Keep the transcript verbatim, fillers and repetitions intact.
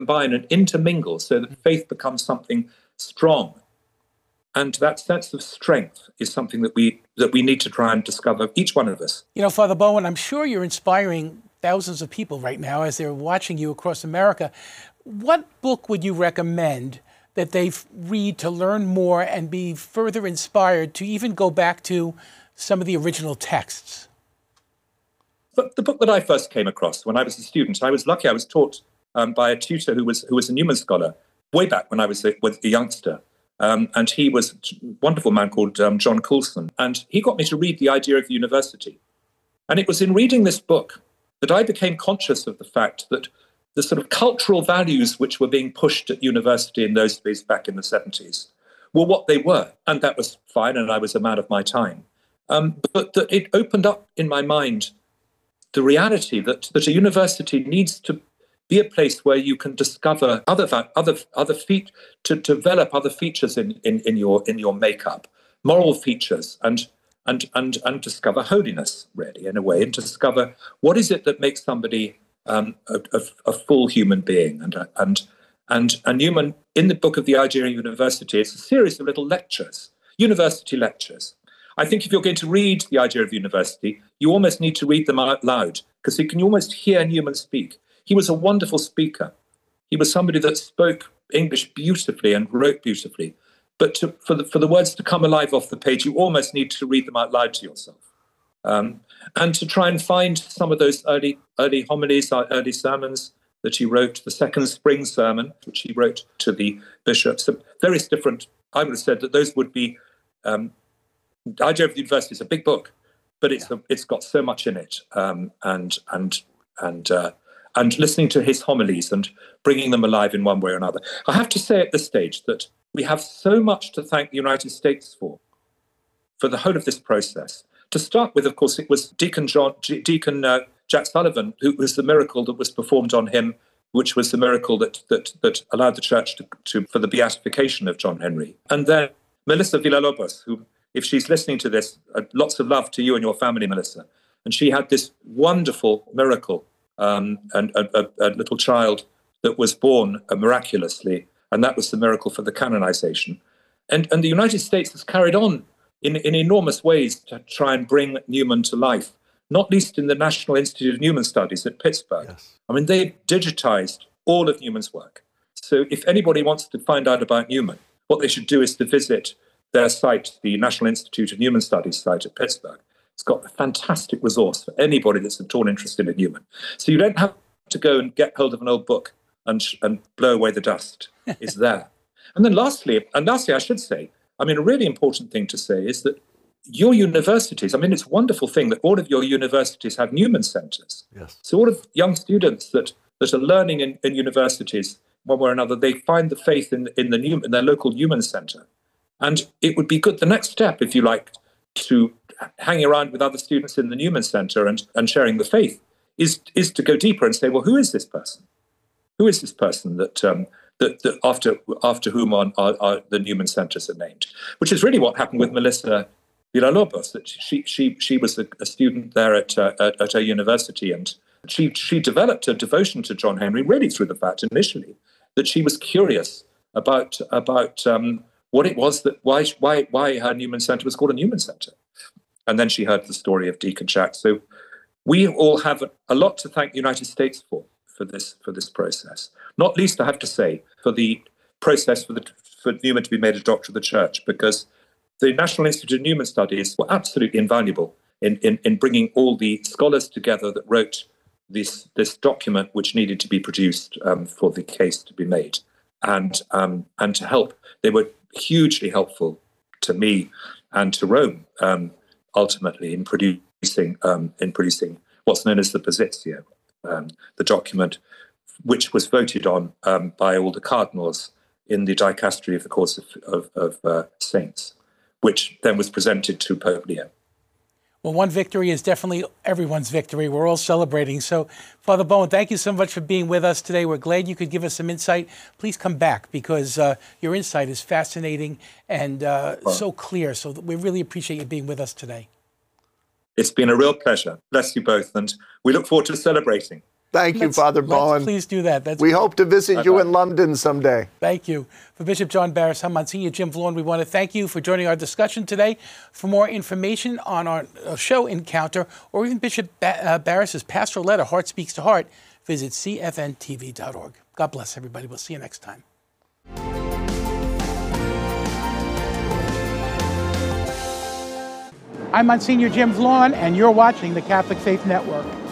combine and intermingle so that faith becomes something strong. And that sense of strength is something that we that we need to try and discover, each one of us. You know, Father Bowen, I'm sure you're inspiring thousands of people right now as they're watching you across America. What book would you recommend that they read to learn more and be further inspired to even go back to some of the original texts? But the book that I first came across when I was a student, I was lucky. I was taught um, by a tutor who was who was a Newman scholar way back when I was a, was a youngster. Um, and he was a wonderful man called um, John Coulson. And he got me to read The Idea of University. And it was in reading this book that I became conscious of the fact that the sort of cultural values which were being pushed at university in those days back in the seventies were what they were. And that was fine, and I was a man of my time. Um, but that it opened up in my mind the reality that, that a university needs to be a place where you can discover other other other feat to develop other features in, in, in your in your makeup, moral features, and and and and discover holiness, really, in a way, and discover what is it that makes somebody um, a, a, a full human being. And and and and Newman, in the book of The Idea of University, it's a series of little lectures, university lectures. I think if you're going to read The Idea of University, you almost need to read them out loud, because you can almost hear Newman speak. He was a wonderful speaker. He was somebody that spoke English beautifully and wrote beautifully. But to, for, the, for the words to come alive off the page, you almost need to read them out loud to yourself. Um, and to try and find some of those early early homilies, early sermons that he wrote, the second spring sermon, which he wrote to the bishops. So various different, I would have said that those would be, um, The Idea of the University is a big book, but it's, yeah. a, it's got so much in it. Um, and, and, and, uh, and listening to his homilies and bringing them alive in one way or another. I have to say at this stage that we have so much to thank the United States for, for the whole of this process. To start with, of course, it was Deacon John, Deacon uh, Jack Sullivan, who was the miracle that was performed on him, which was the miracle that that that allowed the church to, to for the beatification of John Henry. And then Melissa Villalobos, who, if she's listening to this, uh, lots of love to you and your family, Melissa. And she had this wonderful miracle. Um, and a, a, a little child that was born uh, miraculously, and that was the miracle for the canonization. And, and the United States has carried on in, in enormous ways to try and bring Newman to life, not least in the National Institute of Newman Studies at Pittsburgh. Yes. I mean, they digitized all of Newman's work. So if anybody wants to find out about Newman, what they should do is to visit their site, the National Institute of Newman Studies site at Pittsburgh. It's got a fantastic resource for anybody that's at all interested in Newman. So you don't have to go and get hold of an old book and and blow away the dust. It's there. And then lastly, and lastly, I should say, I mean, a really important thing to say is that your universities, I mean, it's a wonderful thing that all of your universities have Newman centers. Yes. So all of young students that, that are learning in, in universities, one way or another, they find the faith in, in, the Newman, in their local Newman center. And it would be good, the next step, if you like, to hanging around with other students in the Newman Center and, and sharing the faith is is to go deeper and say, well, who is this person? Who is this person that um, that, that after after whom are, are, are the Newman Centers are named? Which is really what happened with Melissa Villalobos. That she she she was a, a student there at, uh, at at her university, and she she developed a devotion to John Henry really through the fact initially that she was curious about about um, what it was that why why why her Newman Center was called a Newman Center. And then she heard the story of Deacon Jack. So we all have a lot to thank the United States for, for this for this process. Not least, I have to say, for the process for the for Newman to be made a doctor of the church, because the National Institute of Newman Studies were absolutely invaluable in, in, in bringing all the scholars together that wrote this this document, which needed to be produced um, for the case to be made, and um, and to help. They were hugely helpful to me and to Rome. Um, ultimately in producing um, in producing what's known as the Positio, um, the document which was voted on um, by all the cardinals in the dicastery of the Course of, of, of uh, Saints, which then was presented to Pope Leo. Well, one victory is definitely everyone's victory. We're all celebrating. So, Father Bowen, thank you so much for being with us today. We're glad you could give us some insight. Please come back, because uh, your insight is fascinating and uh, well, so clear. So we really appreciate you being with us today. It's been a real pleasure. Bless you both. And we look forward to celebrating. Thank you, Let's- Father let's Bowen. Please do that. That's We great. hope to visit you in London someday. Thank you. For Bishop John Barris, I'm Monsignor Jim Vaughn. We want to thank you for joining our discussion today. For more information on our uh, show Encounter, or even Bishop ba- uh, Barris's pastoral letter, Heart Speaks to Heart, visit c f n t v dot org. God bless everybody. We'll see you next time. I'm Monsignor Jim Vaughn, and you're watching the Catholic Faith Network.